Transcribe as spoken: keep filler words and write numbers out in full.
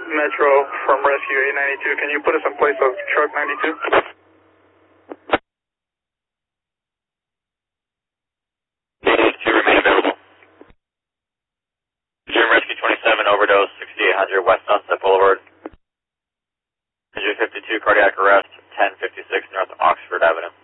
Metro from Rescue eight ninety-two. Can you put us in place of Truck ninety-two? eighty-two remain available. Jim Rescue twenty-seven, overdose, sixty-eight hundred West Sunset Boulevard. one fifty-two, cardiac arrest, ten fifty-six North Oxford Avenue.